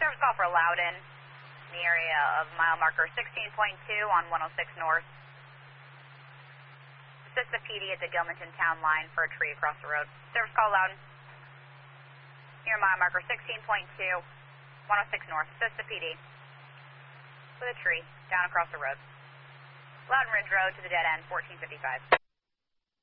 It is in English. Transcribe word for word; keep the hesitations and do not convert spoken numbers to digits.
Service call for Loudon in the area of mile marker sixteen point two on one oh six North. Assist the P D at the Gilmanton Town line for a tree across the road. Service call Loudon. Near mile marker sixteen point two, one oh six North. Assist the P D with a tree down across the road. Loudon Ridge Road to the dead end, fourteen fifty-five.